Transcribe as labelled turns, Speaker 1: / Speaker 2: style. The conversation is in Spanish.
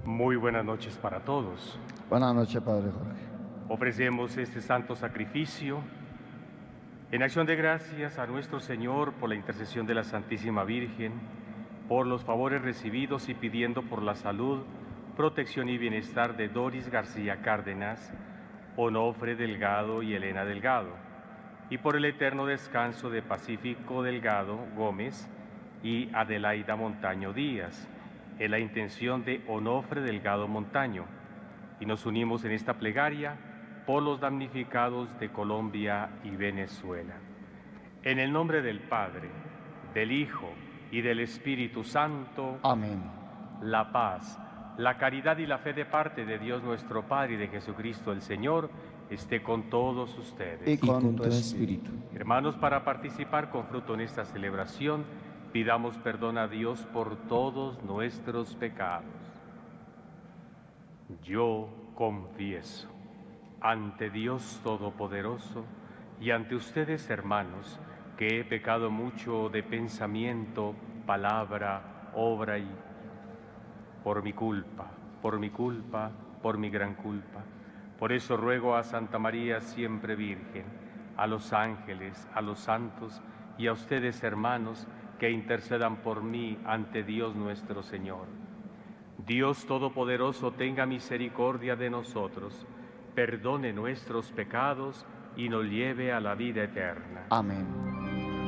Speaker 1: Muy buenas noches para todos.
Speaker 2: Buenas noches, Padre Jorge.
Speaker 1: Ofrecemos este santo sacrificio en acción de gracias a nuestro Señor por la intercesión de la Santísima Virgen, por los favores recibidos y pidiendo por la salud, protección y bienestar de Doris García Cárdenas, Onofre Delgado y Elena Delgado, y por el eterno descanso de Pacífico Delgado Gómez y Adelaida Montaño Díaz, en la intención de Onofre Delgado Montaño, y nos unimos en esta plegaria por los damnificados de Colombia y Venezuela. En el nombre del Padre, del Hijo y del Espíritu Santo.
Speaker 2: Amén.
Speaker 1: La paz, la caridad y la fe de parte de Dios nuestro Padre y de Jesucristo el Señor esté con todos ustedes.
Speaker 2: Y con tu espíritu.
Speaker 1: Hermanos, para participar con fruto en esta celebración, pidamos perdón a Dios por todos nuestros pecados. Yo confieso ante Dios Todopoderoso y ante ustedes, hermanos, que he pecado mucho de pensamiento, palabra, obra y por mi culpa, por mi gran culpa. Por eso ruego a Santa María siempre Virgen, a los ángeles, a los santos y a ustedes, hermanos, que intercedan por mí ante Dios nuestro Señor. Dios Todopoderoso tenga misericordia de nosotros, perdone nuestros pecados y nos lleve a la vida eterna.
Speaker 2: Amén.